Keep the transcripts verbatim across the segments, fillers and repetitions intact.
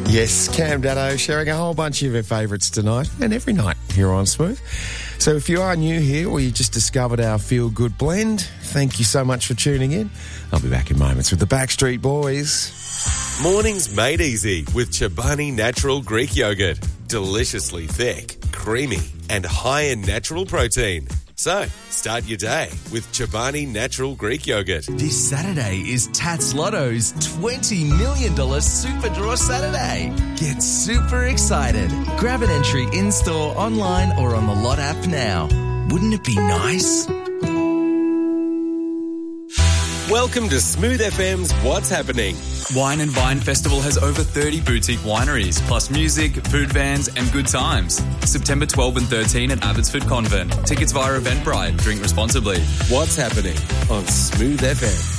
Yes, Cam Daddo sharing a whole bunch of her favourites tonight and every night here on Smooth. So if you are new here or you just discovered our Feel Good blend, thank you so much for tuning in. I'll be back in moments with the Backstreet Boys. Mornings made easy with Chobani Natural Greek Yogurt. Deliciously thick, creamy and high in natural protein. So, start your day with Chobani Natural Greek Yogurt. This Saturday is Tats Lotto's twenty million dollars Super Draw Saturday. Get super excited. Grab an entry in-store, online or on the Lot app now. Wouldn't it be nice? Welcome to Smooth F M's What's Happening. Wine and Vine Festival has over thirty boutique wineries, plus music, food vans and good times. September twelfth and thirteenth at Abbotsford Convent. Tickets via Eventbrite. Drink responsibly. What's Happening on Smooth F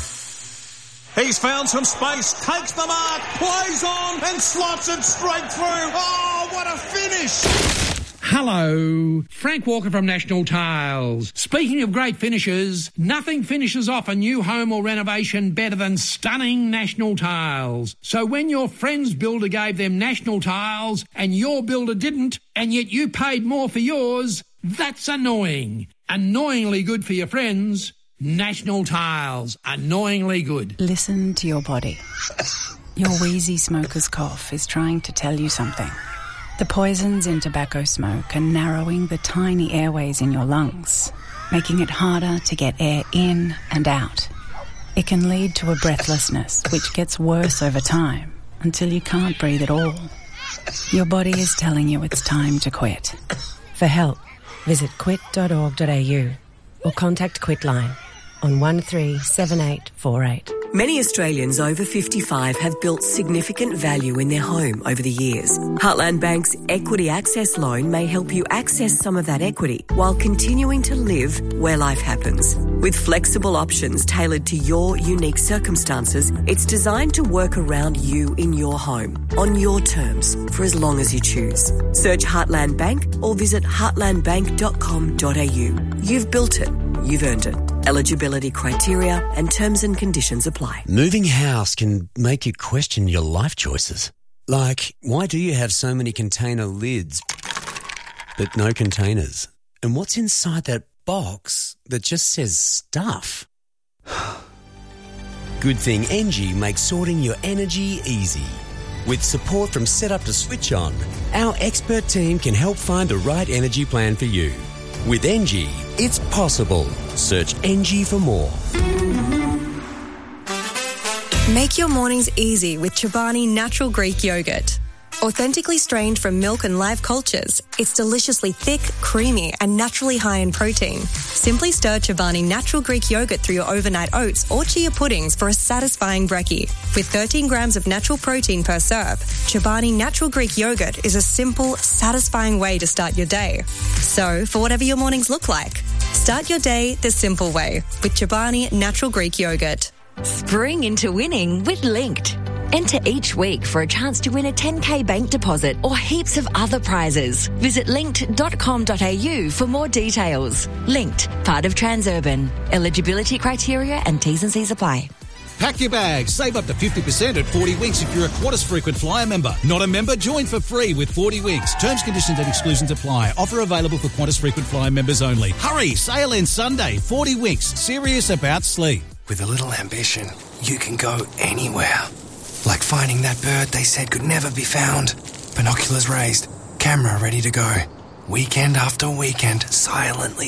M. He's found some space, takes the mark, plays on and slots it straight through. Oh, what a finish! Hello, Frank Walker from National Tiles. Speaking of great finishes, nothing finishes off a new home or renovation better than stunning National Tiles. So when your friend's builder gave them National Tiles and your builder didn't, and yet you paid more for yours, that's annoying. Annoyingly good for your friends. National Tiles. Annoyingly good. Listen to your body. Your wheezy smoker's cough is trying to tell you something. The poisons in tobacco smoke are narrowing the tiny airways in your lungs, making it harder to get air in and out. It can lead to a breathlessness, which gets worse over time, until you can't breathe at all. Your body is telling you it's time to quit. For help, visit quit dot org dot a u or contact Quitline on one three seven eight four eight. Many Australians over fifty-five have built significant value in their home over the years. Heartland Bank's Equity Access Loan may help you access some of that equity while continuing to live where life happens. With flexible options tailored to your unique circumstances, it's designed to work around you in your home, on your terms, for as long as you choose. Search Heartland Bank or visit heartland bank dot com dot a u. You've built it. You've earned it. Eligibility criteria and terms and conditions apply. Moving house can make you question your life choices. Like, why do you have so many container lids but no containers? And what's inside that box that just says stuff? Good thing Engie makes sorting your energy easy. With support from Setup to Switch On, our expert team can help find the right energy plan for you. With Engie, it's possible. Search Engie for more. Make your mornings easy with Chobani Natural Greek Yogurt. Authentically strained from milk and live cultures, it's deliciously thick, creamy and naturally high in protein. Simply stir Chobani Natural Greek Yogurt through your overnight oats or chia puddings for a satisfying brekkie. With thirteen grams of natural protein per serve, Chobani Natural Greek Yogurt is a simple, satisfying way to start your day. So, for whatever your mornings look like, start your day the simple way with Chobani Natural Greek Yogurt. Spring into winning with Linked. Enter each week for a chance to win a ten K bank deposit or heaps of other prizes. Visit linked dot com dot a u for more details. Linked, part of Transurban. Eligibility criteria and T's and C's apply. Pack your bags. Save up to fifty percent at forty winks if you're a Qantas Frequent Flyer member. Not a member? Join for free with forty winks. Terms, conditions and exclusions apply. Offer available for Qantas Frequent Flyer members only. Hurry! Sale ends Sunday. forty winks. Serious about sleep. With a little ambition, you can go anywhere. Like finding that bird they said could never be found. Binoculars raised. Camera ready to go. Weekend after weekend, silently